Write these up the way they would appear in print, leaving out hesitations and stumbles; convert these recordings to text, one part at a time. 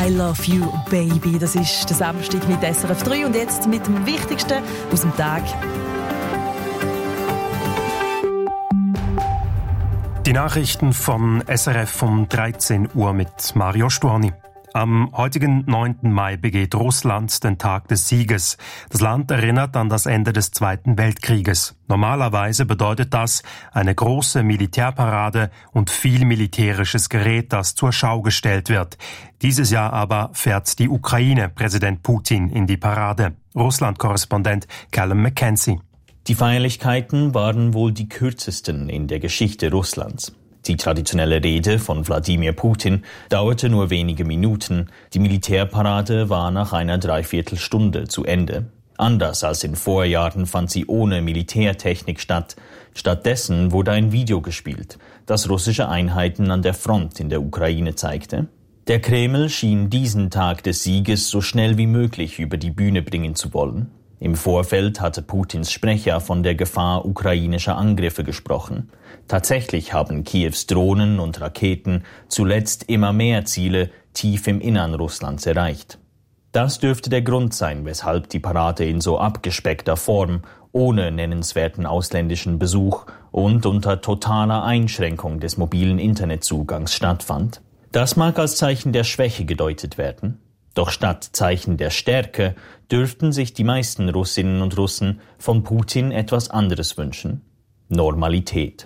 I Love You, Baby. Das ist der Samstag mit SRF 3 und jetzt mit dem Wichtigsten aus dem Tag. Die Nachrichten von SRF um 13 Uhr mit Mario Stuani. Am heutigen 9. Mai begeht Russland den Tag des Sieges. Das Land erinnert an das Ende des Zweiten Weltkrieges. Normalerweise bedeutet das eine große Militärparade und viel militärisches Gerät, das zur Schau gestellt wird. Dieses Jahr aber fährt die Ukraine Präsident Putin in die Parade. Russland-Korrespondent Callum McKenzie. Die Feierlichkeiten waren wohl die kürzesten in der Geschichte Russlands. Die traditionelle Rede von Wladimir Putin dauerte nur wenige Minuten. Die Militärparade war nach einer Dreiviertelstunde zu Ende. Anders als in Vorjahren fand sie ohne Militärtechnik statt. Stattdessen wurde ein Video gespielt, das russische Einheiten an der Front in der Ukraine zeigte. Der Kreml schien diesen Tag des Sieges so schnell wie möglich über die Bühne bringen zu wollen. Im Vorfeld hatte Putins Sprecher von der Gefahr ukrainischer Angriffe gesprochen. Tatsächlich haben Kiews Drohnen und Raketen zuletzt immer mehr Ziele tief im Innern Russlands erreicht. Das dürfte der Grund sein, weshalb die Parade in so abgespeckter Form, ohne nennenswerten ausländischen Besuch und unter totaler Einschränkung des mobilen Internetzugangs stattfand. Das mag als Zeichen der Schwäche gedeutet werden. Doch statt Zeichen der Stärke dürften sich die meisten Russinnen und Russen von Putin etwas anderes wünschen. Normalität.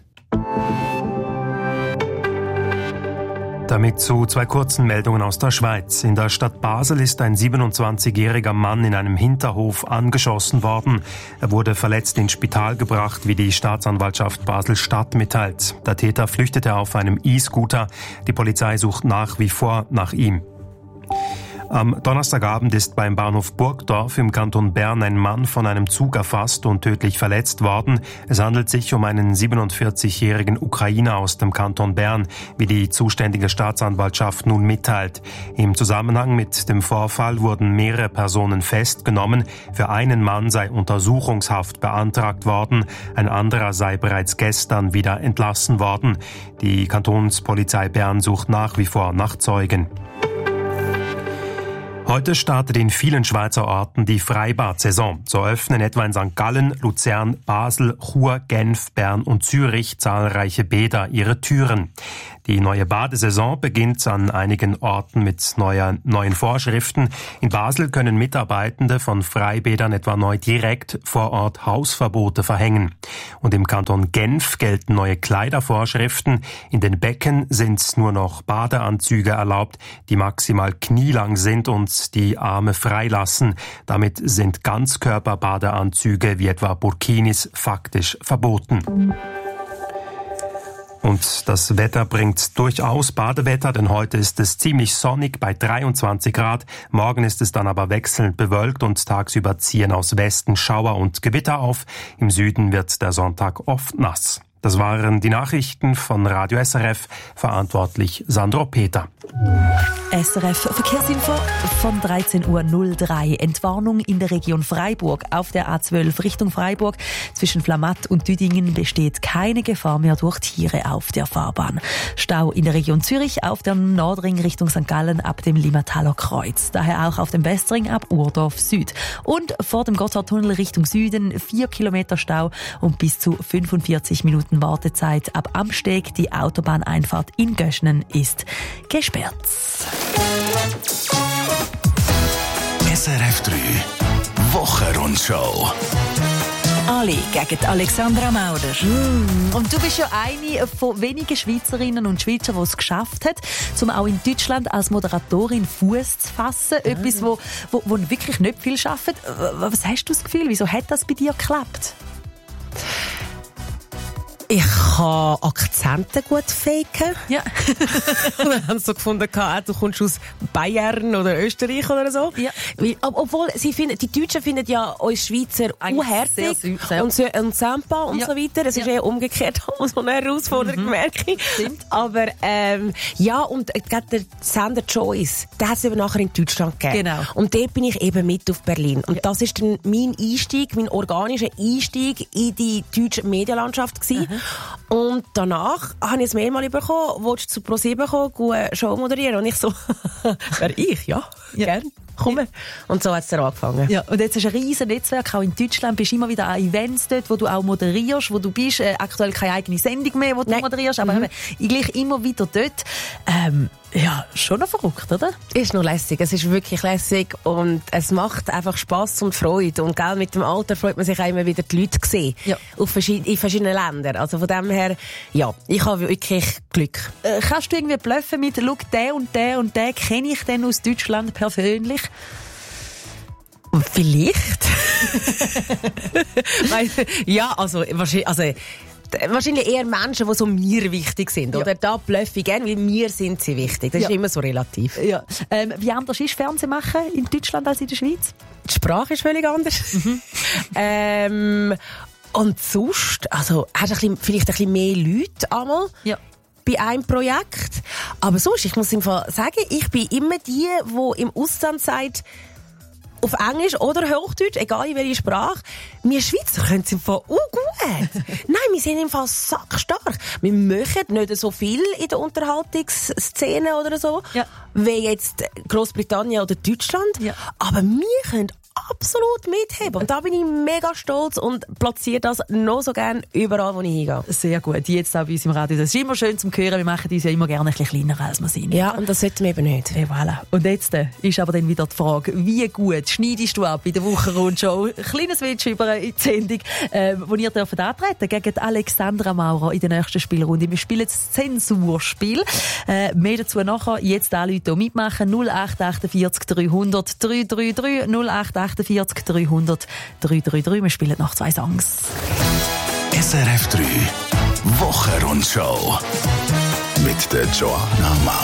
Damit zu zwei kurzen Meldungen aus der Schweiz. In der Stadt Basel ist ein 27-jähriger Mann in einem Hinterhof angeschossen worden. Er wurde verletzt ins Spital gebracht, wie die Staatsanwaltschaft Basel-Stadt mitteilt. Der Täter flüchtete auf einem E-Scooter. Die Polizei sucht nach wie vor nach ihm. Am Donnerstagabend ist beim Bahnhof Burgdorf im Kanton Bern ein Mann von einem Zug erfasst und tödlich verletzt worden. Es handelt sich um einen 47-jährigen Ukrainer aus dem Kanton Bern, wie die zuständige Staatsanwaltschaft nun mitteilt. Im Zusammenhang mit dem Vorfall wurden mehrere Personen festgenommen. Für einen Mann sei Untersuchungshaft beantragt worden, ein anderer sei bereits gestern wieder entlassen worden. Die Kantonspolizei Bern sucht nach wie vor nach Zeugen. Heute startet in vielen Schweizer Orten die Freibad-Saison. So öffnen etwa in St. Gallen, Luzern, Basel, Chur, Genf, Bern und Zürich zahlreiche Bäder ihre Türen. Die neue Badesaison beginnt an einigen Orten mit neuen Vorschriften. In Basel können Mitarbeitende von Freibädern etwa neu direkt vor Ort Hausverbote verhängen. Und im Kanton Genf gelten neue Kleidervorschriften. In den Becken sind nur noch Badeanzüge erlaubt, die maximal knielang sind und die Arme freilassen. Damit sind Ganzkörperbadeanzüge wie etwa Burkinis faktisch verboten. Und das Wetter bringt durchaus Badewetter, denn heute ist es ziemlich sonnig bei 23 Grad. Morgen ist es dann aber wechselnd bewölkt und tagsüber ziehen aus Westen Schauer und Gewitter auf. Im Süden wird der Sonntag oft nass. Das waren die Nachrichten von Radio SRF, verantwortlich Sandro Peter. SRF Verkehrsinfo von 13.03 Uhr. Entwarnung in der Region Freiburg. Auf der A12 Richtung Freiburg zwischen Flamatt und Düdingen besteht keine Gefahr mehr durch Tiere auf der Fahrbahn. Stau in der Region Zürich auf dem Nordring Richtung St. Gallen ab dem Limmataler Kreuz. Daher auch auf dem Westring ab Urdorf Süd. Und vor dem Gotthardtunnel Richtung Süden 4 Kilometer Stau und bis zu 45 Minuten Wartezeit ab Amsteg. Die Autobahneinfahrt in Göschnen ist gesperrt. SRF 3 Wochenrundschau. Ali gegen Alexandra Mauder. Und du bist ja eine von wenigen Schweizerinnen und Schweizer, die es geschafft hat, um auch in Deutschland als Moderatorin Fuß zu fassen. Etwas, wo wirklich nicht viel schafft. Was hast du das Gefühl? Wieso hat das bei dir geklappt? Ich kann Akzente gut faken. Ja. Wir haben so gefunden, du kommst aus Bayern oder Österreich oder so. Ja. Obwohl, die Deutschen finden ja uns Schweizer unherzig und Sampa und so weiter. Das ist eher umgekehrt so eine Herausforderung, merke ich. Stimmt. Aber ja, und gerade der Sender Choice, den hat es eben nachher in Deutschland gegeben. Genau. Und dort bin ich eben mit auf Berlin. Und das ist dann mein organischer Einstieg in die deutsche Medienlandschaft gewesen. Und danach habe ich ein Mail mal bekommen, willst du zu ProSieben kommen, eine Show moderieren? Und ich so, wer ich? Ja, gern. Komm. Und so hat es dann angefangen. Ja, und jetzt hast du ein riesen Netzwerk, auch in Deutschland, bist immer wieder an Events dort, wo du auch moderierst, wo du bist, aktuell keine eigene Sendung mehr, wo du moderierst, aber gleich immer wieder dort. Ja, schon noch verrückt, oder? Ist noch lässig, es ist wirklich lässig und es macht einfach Spass und Freude und gell, mit dem Alter freut man sich auch immer wieder die Leute sehen, in verschiedenen Ländern. Also von dem her, ja, ich habe wirklich Glück. Kannst du irgendwie bluffen mit, schau, der und der und der kenne ich denn aus Deutschland persönlich? Vielleicht. Ja, also wahrscheinlich eher Menschen, die so mir wichtig sind. Oder da blöffe ich gerne, weil mir sind sie wichtig. Das ist immer so relativ. Ja. Wie anders ist Fernsehen machen in Deutschland als in der Schweiz? Die Sprache ist völlig anders. Und sonst, also hast du vielleicht ein bisschen mehr Leute einmal. Ja. Bei einem Projekt. Aber sonst, ich muss im Fall sagen, ich bin immer die im Ausland sagt, auf Englisch oder Hochdeutsch, egal in welcher Sprache. Wir Schweizer können es im Fall auch gut. Nein, wir sind im Fall sackstark. Wir machen nicht so viel in der Unterhaltungsszene oder so, wie jetzt Großbritannien oder Deutschland. Ja. Aber wir können absolut mitheben. Und da bin ich mega stolz und platziere das noch so gerne überall, wo ich hingehe. Sehr gut. Jetzt auch bei uns im Radio. Das ist immer schön zum Hören. Wir machen uns ja immer gerne ein bisschen kleiner, als wir sind. Ja, und das sollten wir eben nicht. Et voilà. Und jetzt ist aber dann wieder die Frage, wie gut schneidest du ab in der Wochenrundshow? Ein kleines Switch über in die Sendung, wo ihr dürft antreten gegen Alexandra Maurer in der nächsten Spielrunde. Wir spielen das Zensurspiel. Mehr dazu nachher. Jetzt anrufen und mitmachen. 0848 300 333 0848 300 333. Wir spielen noch 2 Songs. SRF 3 Wochenrundshow mit der Joanna Maurer.